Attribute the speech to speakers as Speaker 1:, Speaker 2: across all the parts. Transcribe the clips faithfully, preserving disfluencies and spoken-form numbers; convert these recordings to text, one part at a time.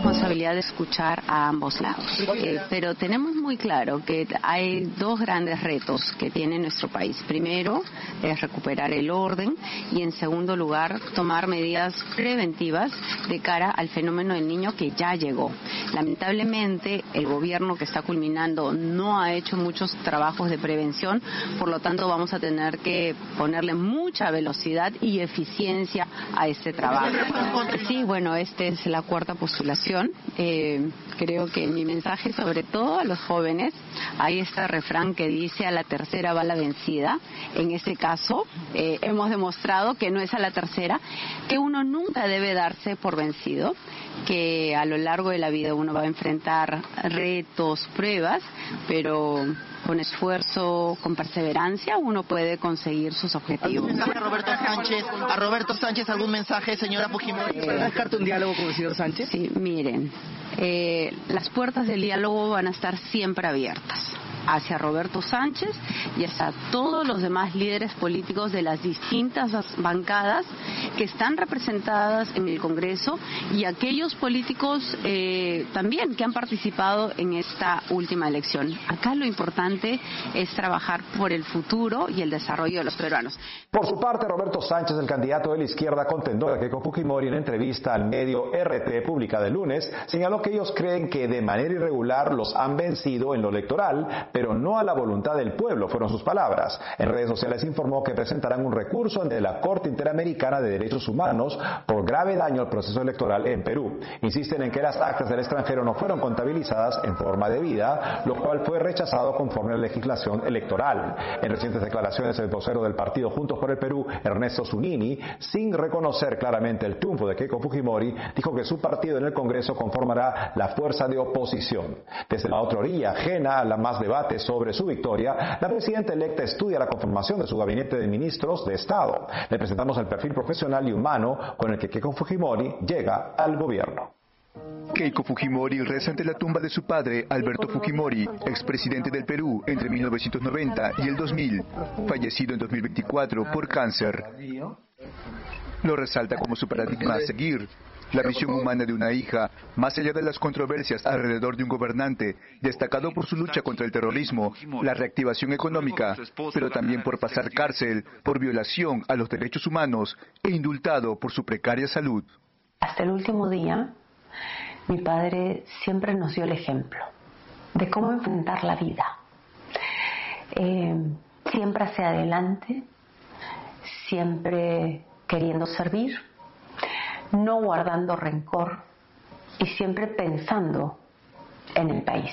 Speaker 1: responsabilidad de escuchar a ambos lados. Eh, pero tenemos muy claro que hay dos grandes retos que tiene nuestro país. Primero, es recuperar el orden y en segundo lugar, tomar medidas preventivas de cara al fenómeno del niño que ya llegó. Lamentablemente, el gobierno que está culminando no ha hecho muchos trabajos de prevención, por lo tanto vamos a tener que ponerle mucha velocidad y eficiencia a este trabajo. Sí, bueno, esta es la cuarta postulación. Eh, creo que mi mensaje, sobre todo a los jóvenes, hay este refrán que dice: a la tercera va la vencida. En este caso, eh, hemos demostrado que no es a la tercera, que uno nunca debe darse por vencido, que a lo largo de la vida uno va a enfrentar retos, pruebas, pero con esfuerzo, con perseverancia, uno puede conseguir sus objetivos.
Speaker 2: ¿Algún mensaje a Roberto Sánchez? ¿A Roberto Sánchez algún mensaje, señora Fujimori?
Speaker 3: ¿Usted descarta un diálogo con el señor Sánchez?
Speaker 1: Sí, miren, eh, las puertas del diálogo van a estar siempre abiertas hacia Roberto Sánchez y hacia todos los demás líderes políticos de las distintas bancadas que están representadas en el Congreso y aquellos políticos eh, también que han participado en esta última elección. Acá lo importante es trabajar por el futuro y el desarrollo de los peruanos.
Speaker 4: Por su parte, Roberto Sánchez, el candidato de la izquierda contendora Keiko Fujimori, en entrevista al medio R T publicada el lunes, señaló que ellos creen que de manera irregular los han vencido en lo electoral, pero no a la voluntad del pueblo, fueron sus palabras. En redes sociales informó que presentarán un recurso ante la Corte Interamericana de Derechos Humanos por grave daño al proceso electoral en Perú. Insisten en que las actas del extranjero no fueron contabilizadas en forma debida, lo cual fue rechazado conforme a la legislación electoral. En recientes declaraciones, el vocero del partido Juntos por el Perú, Ernesto Zunini, sin reconocer claramente el triunfo de Keiko Fujimori, dijo que su partido en el Congreso conformará la fuerza de oposición. Desde la otra orilla, ajena a la más debate sobre su victoria, la presidenta electa estudia la conformación de su gabinete de ministros de Estado. Le presentamos el perfil profesional y humano con el que Keiko Fujimori llega al gobierno.
Speaker 5: Keiko Fujimori reza ante la tumba de su padre, Alberto Fujimori, expresidente del Perú entre mil novecientos noventa y el dos mil, fallecido en dos mil veinticuatro por cáncer. Lo resalta como su paradigma a seguir, la misión humana de una hija, más allá de las controversias alrededor de un gobernante, destacado por su lucha contra el terrorismo, la reactivación económica, pero también por pasar cárcel, por violación a los derechos humanos e indultado por su precaria salud.
Speaker 6: Hasta el último día, mi padre siempre nos dio el ejemplo de cómo enfrentar la vida. Eh, siempre hacia adelante, siempre queriendo servir, no guardando rencor y siempre pensando en el país.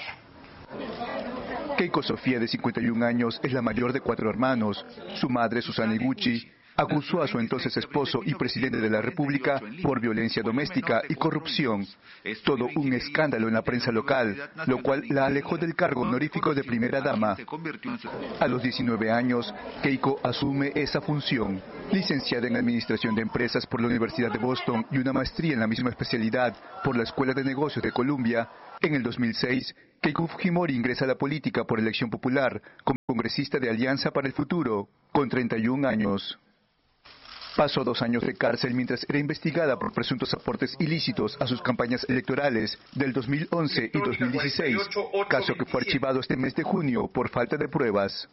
Speaker 5: Keiko Sofía, de cincuenta y un años, es la mayor de cuatro hermanos. Su madre, Susana Iguchi, acusó a su entonces esposo y presidente de la República por violencia doméstica y corrupción. Todo un escándalo en la prensa local, lo cual la alejó del cargo honorífico de primera dama. A los diecinueve años, Keiko asume esa función. Licenciada en Administración de Empresas por la Universidad de Boston y una maestría en la misma especialidad por la Escuela de Negocios de Columbia, en el dos mil seis, Keiko Fujimori ingresa a la política por elección popular como congresista de Alianza para el Futuro, con treinta y un años. Pasó dos años de cárcel mientras era investigada por presuntos aportes ilícitos a sus campañas electorales del dos mil once y dos mil dieciséis, caso que fue archivado este mes de junio por falta de pruebas.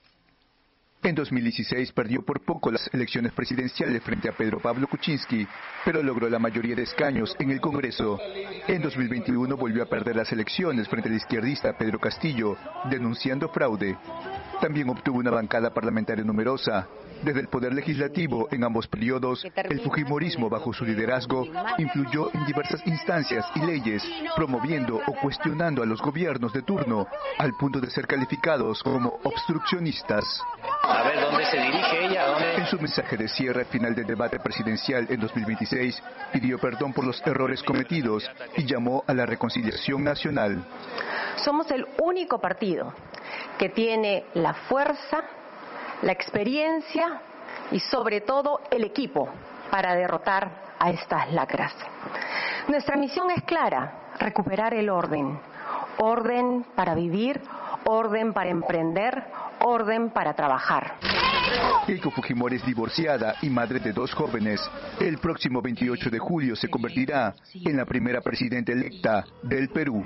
Speaker 5: En dos mil dieciséis perdió por poco las elecciones presidenciales frente a Pedro Pablo Kuczynski, pero logró la mayoría de escaños en el Congreso. En dos mil veintiuno volvió a perder las elecciones frente al izquierdista Pedro Castillo, denunciando fraude. También obtuvo una bancada parlamentaria numerosa. Desde el Poder Legislativo, en ambos periodos, el fujimorismo bajo su liderazgo influyó en diversas instancias y leyes, promoviendo o cuestionando a los gobiernos de turno, al punto de ser calificados como obstruccionistas.
Speaker 7: A ver, ¿dónde se dirige ella? ¿Dónde?
Speaker 5: En su mensaje de cierre final del debate presidencial en dos mil veintiséis, pidió perdón por los errores cometidos y llamó a la reconciliación nacional.
Speaker 6: Somos el único partido que tiene la fuerza, la experiencia y sobre todo el equipo para derrotar a estas lacras. Nuestra misión es clara: recuperar el orden, orden para vivir, orden para emprender, orden para trabajar.
Speaker 5: Keiko Fujimori es divorciada y madre de dos jóvenes. El próximo veintiocho de julio se convertirá en la primera presidenta electa del Perú.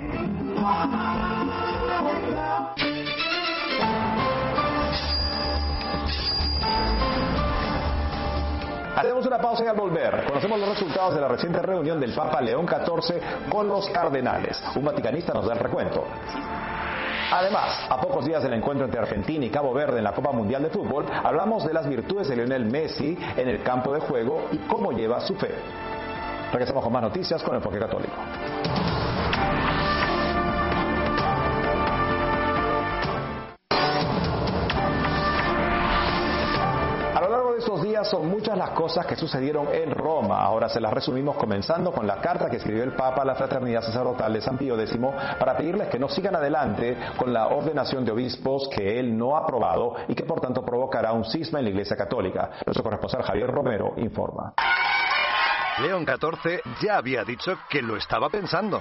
Speaker 4: Hacemos una pausa y al volver conocemos los resultados de la reciente reunión del Papa León catorce con los cardenales. Un vaticanista nos da el recuento. Además, a pocos días del encuentro entre Argentina y Cabo Verde en la Copa Mundial de Fútbol, hablamos de las virtudes de Lionel Messi en el campo de juego y cómo lleva su fe. Regresamos con más noticias con Enfoque Católico. Estos días son muchas las cosas que sucedieron en Roma. Ahora se las resumimos comenzando con la carta que escribió el Papa a la Fraternidad Sacerdotal de San Pío décimo para pedirles que no sigan adelante con la ordenación de obispos que él no ha aprobado y que por tanto provocará un cisma en la Iglesia Católica. Nuestro corresponsal Javier Romero informa.
Speaker 8: León catorce ya había dicho que lo estaba pensando.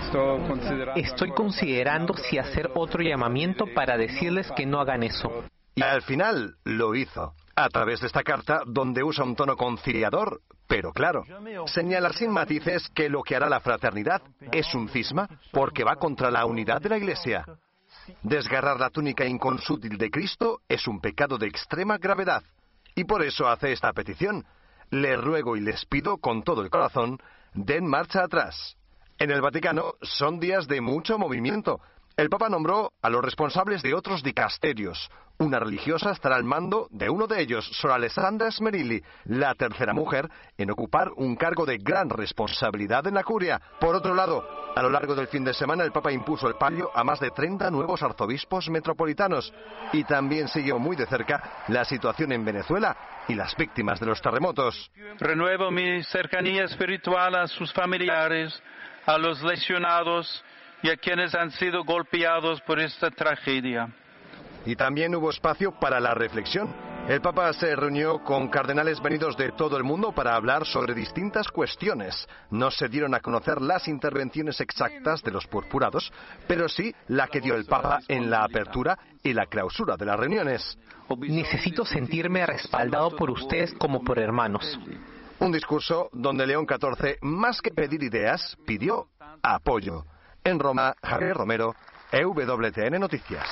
Speaker 9: Estoy considerando si hacer otro llamamiento para decirles que no hagan eso.
Speaker 8: Y al final lo hizo. A través de esta carta, donde usa un tono conciliador, pero claro, señala sin matices que lo que hará la fraternidad es un cisma porque va contra la unidad de la Iglesia. Desgarrar la túnica inconsútil de Cristo es un pecado de extrema gravedad, y por eso hace esta petición. Les ruego y les pido con todo el corazón, den marcha atrás. En el Vaticano son días de mucho movimiento. El Papa nombró a los responsables de otros dicasterios. Una religiosa estará al mando de uno de ellos, Sor Alessandra Smerilli, la tercera mujer en ocupar un cargo de gran responsabilidad en la curia. Por otro lado, a lo largo del fin de semana el Papa impuso el palio a más de treinta nuevos arzobispos metropolitanos y también siguió muy de cerca la situación en Venezuela y las víctimas de los terremotos.
Speaker 10: Renuevo mi cercanía espiritual a sus familiares, a los lesionados y a quienes han sido golpeados por esta tragedia.
Speaker 8: Y también hubo espacio para la reflexión. El Papa se reunió con cardenales venidos de todo el mundo para hablar sobre distintas cuestiones. No se dieron a conocer las intervenciones exactas de los purpurados, pero sí la que dio el Papa en la apertura y la clausura de las reuniones.
Speaker 9: Necesito sentirme respaldado por ustedes como por hermanos.
Speaker 8: Un discurso donde León catorce, más que pedir ideas, pidió apoyo. En Roma, Javier Romero, E W T N Noticias.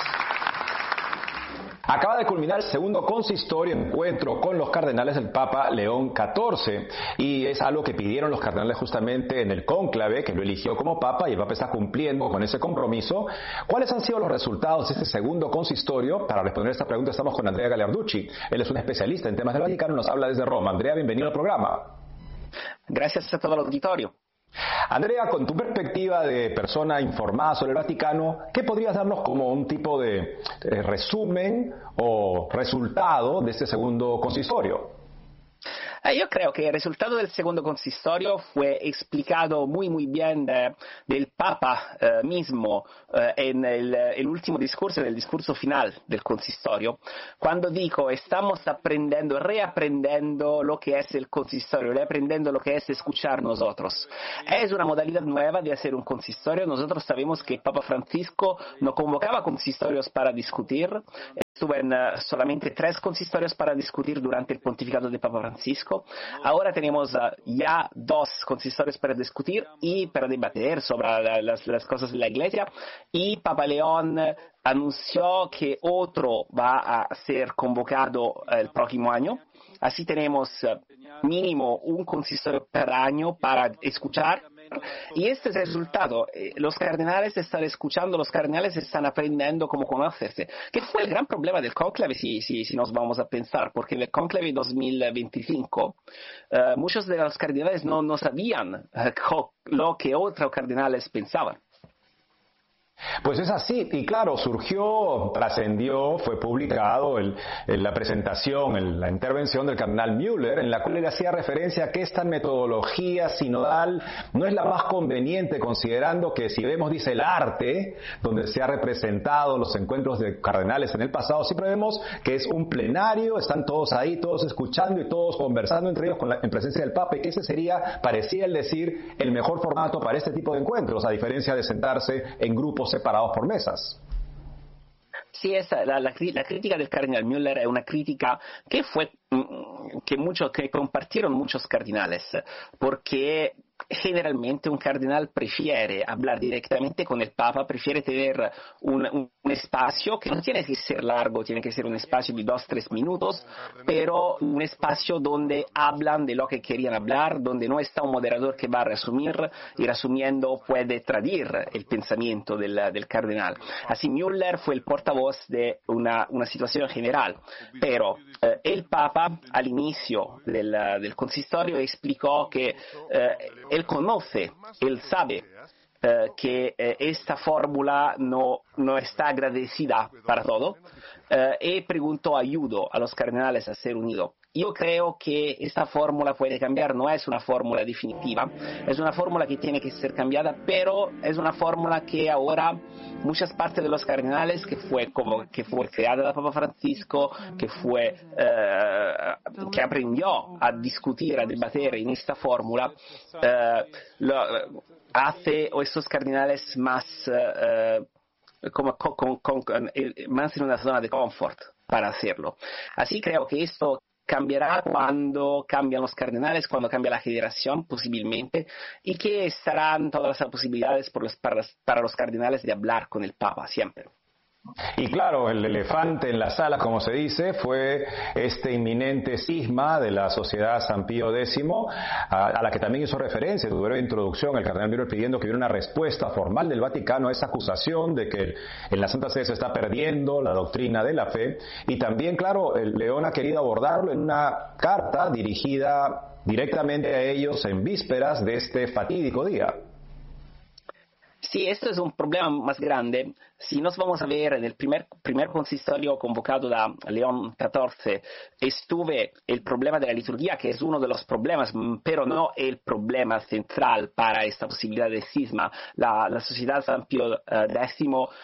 Speaker 4: Acaba de culminar el segundo consistorio encuentro con los cardenales del Papa León catorce y es algo que pidieron los cardenales justamente en el cónclave que lo eligió como Papa y el Papa está cumpliendo con ese compromiso. ¿Cuáles han sido los resultados de este segundo consistorio? Para responder esta pregunta estamos con Andrea Gagliarducci. Él es un especialista en temas del Vaticano y nos habla desde Roma. Andrea, bienvenido al programa.
Speaker 11: Gracias a todo el auditorio.
Speaker 4: Andrea, con tu perspectiva de persona informada sobre el Vaticano, ¿qué podrías darnos como un tipo de eh, resumen o resultado de este segundo consistorio?
Speaker 11: Eh, yo creo que el resultado del segundo consistorio fue explicado muy muy bien eh, del Papa eh, mismo eh, en el, el último discurso, en el discurso final del consistorio, cuando dijo estamos aprendiendo, reaprendiendo lo que es el consistorio, reaprendiendo lo que es escuchar nosotros. Es una modalidad nueva de hacer un consistorio. Nosotros sabemos que Papa Francisco no convocaba consistorios para discutir. Estuvo en uh, solamente tres consistorios para discutir durante el pontificado de Papa Francisco. Ahora tenemos uh, ya dos consistorios para discutir y para debatir sobre uh, las, las cosas de la Iglesia. Y Papa León uh, anunció que otro va a ser convocado uh, el próximo año. Así tenemos uh, mínimo un consistorio per año para escuchar. Y este es el resultado. Los cardenales están escuchando, los cardenales están aprendiendo cómo conocerse, que fue el gran problema del cónclave, si, si, si nos vamos a pensar, porque en el cónclave dos mil veinticinco uh, muchos de los cardenales no, no sabían uh, lo que otros cardenales pensaban.
Speaker 4: Pues es así, y claro, surgió, trascendió, fue publicado el, el, la presentación, el, la intervención del cardenal Müller, en la cual él hacía referencia a que esta metodología sinodal no es la más conveniente, considerando que si vemos, dice, el arte, donde se ha representado los encuentros de cardenales en el pasado, siempre vemos que es un plenario, están todos ahí, todos escuchando y todos conversando entre ellos con la, en presencia del Papa, y que ese sería, parecía el decir, el mejor formato para este tipo de encuentros, a diferencia de sentarse en grupos separados por mesas.
Speaker 11: Sí, esa, la, la, la crítica del cardenal Müller es una crítica que fue que muchos que compartieron muchos cardenales, porque generalmente un cardenal prefiere hablar directamente con el Papa, prefiere tener un, un, un espacio que no tiene que ser largo, tiene que ser un espacio de dos, tres minutos, pero un espacio donde hablan de lo que querían hablar, donde no está un moderador que va a resumir y resumiendo puede tradir el pensamiento del, del cardenal. Así Müller fue el portavoz de una, una situación general, pero eh, el Papa al inicio del, del consistorio explicó que eh, él conoce, él sabe eh, que eh, esta fórmula no, no está agradecida para todo eh, y preguntó ayuda a los cardenales a ser unidos. Yo creo que esta fórmula puede cambiar, no es una fórmula definitiva, es una fórmula que tiene que ser cambiada, pero es una fórmula que ahora muchas partes de los cardenales, que fue como que fue creada del Papa Francisco, que fue eh, que aprendió a discutir, a debatir en esta fórmula, eh, lo, hace a estos cardenales más eh, como con, con, con, con, más en una zona de confort para hacerlo. Así creo que esto cambiará cuando cambian los cardenales, cuando cambia la generación, posiblemente, y que estarán todas las posibilidades por los, para, para los cardenales de hablar con el Papa siempre.
Speaker 4: Y claro, el elefante en la sala, como se dice, fue este inminente cisma de la Sociedad San Pío X, a, a la que también hizo referencia en su breve introducción el cardenal Müller, pidiendo que hubiera una respuesta formal del Vaticano a esa acusación de que en la Santa Sede se está perdiendo la doctrina de la fe. Y también, claro, el León ha querido abordarlo en una carta dirigida directamente a ellos en vísperas de este fatídico día.
Speaker 11: Sí, esto es un problema más grande. Si nos vamos a ver en el primer, primer consistorio convocado da León catorce, estuve el problema de la liturgia, que es uno de los problemas, pero no el problema central para esta posibilidad de cisma. La, la Sociedad San Pío X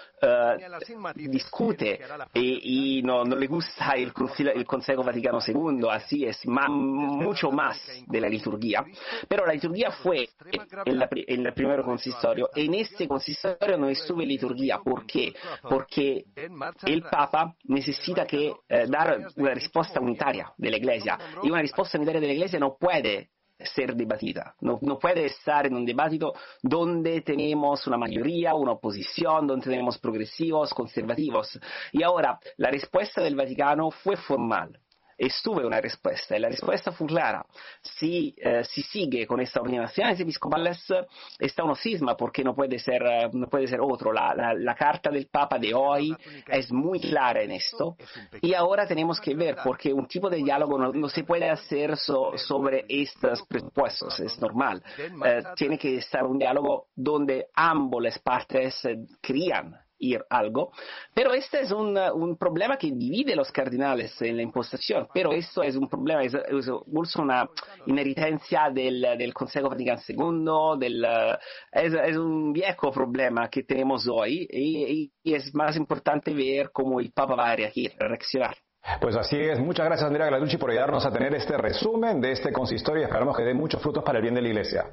Speaker 11: uh, discute y, y no, no le gusta el, el Consejo Vaticano segundo, así es ma, mucho más de la liturgia. Pero la liturgia fue en, la, en el primer consistorio. En este consistorio no estuve liturgia. ¿Por qué? Porque el Papa necesita que eh, dar una respuesta unitaria de la Iglesia, y una respuesta unitaria de la Iglesia no puede ser debatida, no, no puede estar en un debate donde tenemos una mayoría, una oposición, donde tenemos progresivos, conservativos. Y ahora la respuesta del Vaticano fue formal. Estuve una respuesta y la respuesta fue clara. Si, eh, si sigue con estas ordenaciones episcopales, está un cisma porque no puede ser, uh, no puede ser otro. La, la, la carta del Papa de hoy es muy clara en esto, y ahora tenemos que ver, porque un tipo de diálogo no, no se puede hacer so, sobre estos presupuestos, es normal. Eh, tiene que estar un diálogo donde ambas las partes eh, querían ir algo, pero este es un, un problema que divide los cardenales en la impostación, pero esto es un problema, es, es una inherencia del, del Consejo Vaticano segundo, del, es, es un viejo problema que tenemos hoy, y, y es más importante ver cómo el Papa va a reagir, a reaccionar.
Speaker 4: Pues así es. Muchas gracias, Andrea Gladucci, por ayudarnos a tener este resumen de este consistorio, y esperamos que dé muchos frutos para el bien de la Iglesia.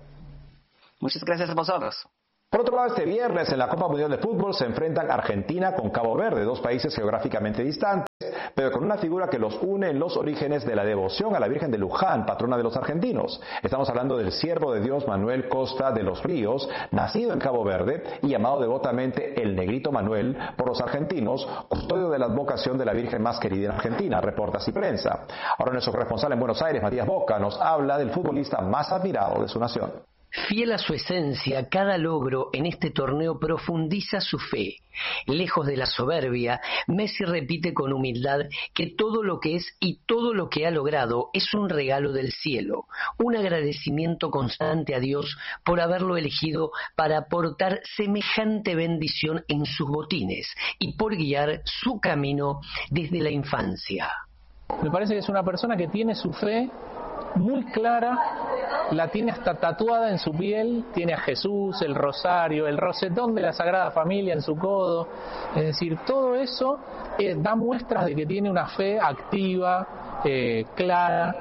Speaker 11: Muchas gracias a vosotros.
Speaker 4: Por otro lado, este viernes en la Copa Mundial de Fútbol se enfrentan Argentina con Cabo Verde, dos países geográficamente distantes, pero con una figura que los une en los orígenes de la devoción a la Virgen de Luján, patrona de los argentinos. Estamos hablando del siervo de Dios Manuel Costa de los Ríos, nacido en Cabo Verde y llamado devotamente el Negrito Manuel por los argentinos, custodio de la advocación de la Virgen más querida en Argentina, reporta Así Prensa. Ahora nuestro corresponsal en Buenos Aires, Matías Boca, nos habla del futbolista más admirado de su nación.
Speaker 12: Fiel a su esencia, cada logro en este torneo profundiza su fe. Lejos de la soberbia, Messi repite con humildad que todo lo que es y todo lo que ha logrado es un regalo del cielo, un agradecimiento constante a Dios por haberlo elegido para aportar semejante bendición en sus botines y por guiar su camino desde la infancia.
Speaker 13: Me parece que es una persona que tiene su fe muy clara, la tiene hasta tatuada en su piel, tiene a Jesús, el rosario, el rosetón de la Sagrada Familia en su codo, es decir, todo eso eh, da muestras de que tiene una fe activa, eh, clara,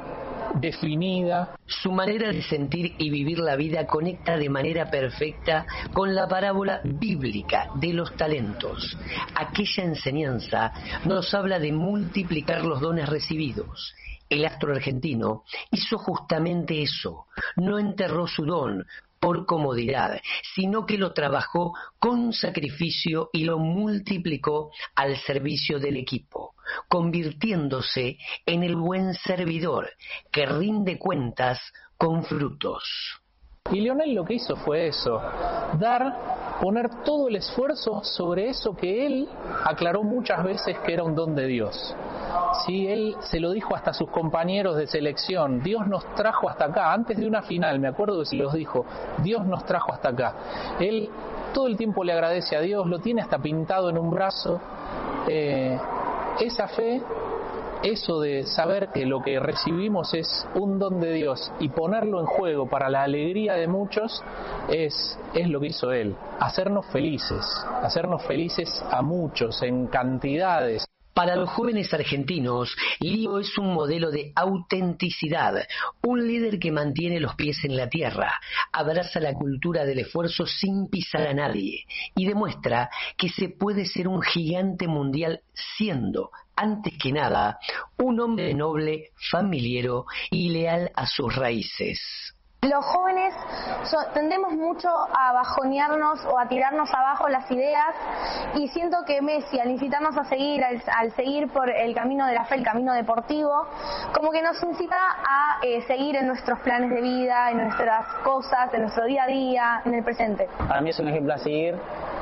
Speaker 13: definida.
Speaker 12: Su manera de sentir y vivir la vida conecta de manera perfecta con la parábola bíblica de los talentos. Aquella enseñanza nos habla de multiplicar los dones recibidos. El astro argentino hizo justamente eso, no enterró su don por comodidad, sino que lo trabajó con sacrificio y lo multiplicó al servicio del equipo, convirtiéndose en el buen servidor que rinde cuentas con frutos.
Speaker 13: Y Lionel lo que hizo fue eso, dar, poner todo el esfuerzo sobre eso que él aclaró muchas veces que era un don de Dios. Sí, él se lo dijo hasta a sus compañeros de selección, Dios nos trajo hasta acá, antes de una final, me acuerdo que se los dijo, Dios nos trajo hasta acá. Él todo el tiempo le agradece a Dios, lo tiene hasta pintado en un brazo. Eh, esa fe, eso de saber que lo que recibimos es un don de Dios y ponerlo en juego para la alegría de muchos, es, es lo que hizo él, hacernos felices, hacernos felices a muchos, en cantidades.
Speaker 12: Para los jóvenes argentinos, Lío es un modelo de autenticidad, un líder que mantiene los pies en la tierra, abraza la cultura del esfuerzo sin pisar a nadie y demuestra que se puede ser un gigante mundial siendo, antes que nada, un hombre noble, familiero y leal a sus raíces.
Speaker 14: Los jóvenes so, tendemos mucho a bajonearnos o a tirarnos abajo las ideas, y siento que Messi, al incitarnos a seguir, al, al seguir por el camino de la fe, el camino deportivo, como que nos incita a eh, seguir en nuestros planes de vida, en nuestras cosas, en nuestro día a día, en el presente.
Speaker 15: Para mí es un ejemplo a seguir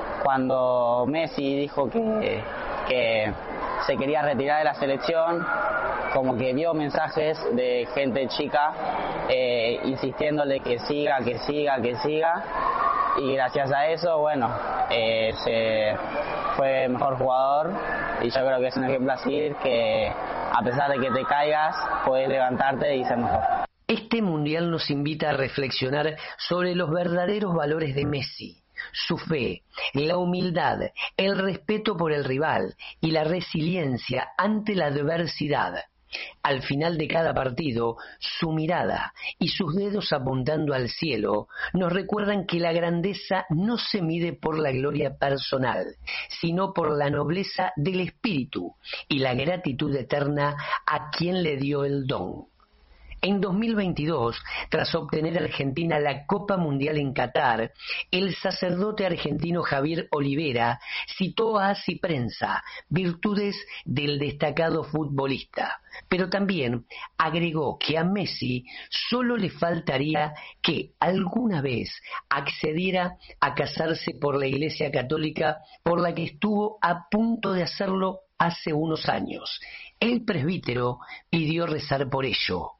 Speaker 15: cuando Messi dijo que, que se quería retirar de la selección, como que dio mensajes de gente chica eh, insistiéndole que siga, que siga, que siga, y gracias a eso, bueno, eh, se fue mejor jugador, y yo creo que es un ejemplo a seguir, que a pesar de que te caigas, puedes levantarte y ser mejor.
Speaker 12: Este mundial nos invita a reflexionar sobre los verdaderos valores de Messi. Su fe, la humildad, el respeto por el rival y la resiliencia ante la adversidad. Al final de cada partido, su mirada y sus dedos apuntando al cielo nos recuerdan que la grandeza no se mide por la gloria personal, sino por la nobleza del espíritu y la gratitud eterna a quien le dio el don. En dos mil veintidós, tras obtener Argentina la Copa Mundial en Qatar, el sacerdote argentino Javier Olivera citó a Así Prensa virtudes del destacado futbolista, pero también agregó que a Messi solo le faltaría que alguna vez accediera a casarse por la Iglesia Católica, por la que estuvo a punto de hacerlo hace unos años. El presbítero pidió rezar por ello.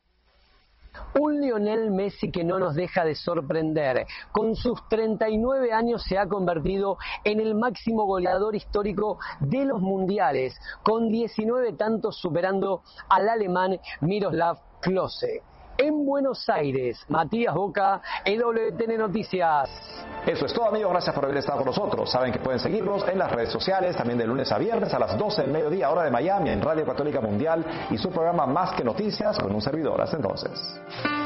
Speaker 12: Un Lionel Messi que no nos deja de sorprender. Con sus treinta y nueve años se ha convertido en el máximo goleador histórico de los mundiales, con diecinueve tantos superando al alemán Miroslav Klose. En Buenos Aires, Matías Boca, E W T N Noticias.
Speaker 4: Eso es todo, amigos, gracias por haber estado con nosotros. Saben que pueden seguirnos en las redes sociales, también de lunes a viernes a las doce del mediodía, hora de Miami, en Radio Católica Mundial, y su programa Más que Noticias con un servidor. Hasta entonces.